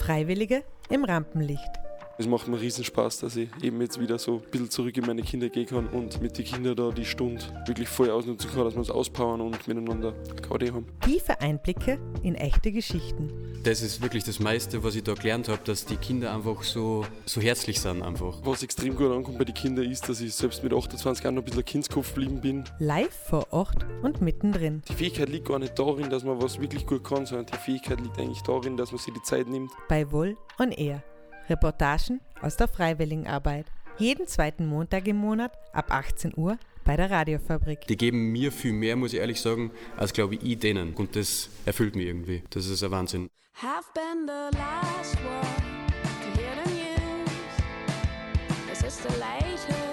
Freiwillige im Rampenlicht. Es macht mir riesen Spaß, dass ich eben jetzt wieder so ein bisschen zurück in meine Kinder gehen kann und mit den Kindern da die Stunde wirklich voll ausnutzen kann, dass wir uns auspowern und miteinander Gaudi haben. Tiefe Einblicke in echte Geschichten. Das ist wirklich das meiste, was ich da gelernt habe, dass die Kinder einfach so herzlich sind einfach. Was extrem gut ankommt bei den Kindern ist, dass ich selbst mit 28 Jahren noch ein bisschen ein Kindskopf geblieben bin. Live vor Ort und mittendrin. Die Fähigkeit liegt gar nicht darin, dass man was wirklich gut kann, sondern die Fähigkeit liegt eigentlich darin, dass man sich die Zeit nimmt. Bei Wohl on Air. Reportagen aus der Freiwilligenarbeit. Jeden zweiten Montag im Monat ab 18 Uhr bei der Radiofabrik. Die geben mir viel mehr, muss ich ehrlich sagen, als glaube ich denen. Und das erfüllt mich irgendwie. Das ist ein Wahnsinn. Have been the last one to hear the news. Es ist der Leiche.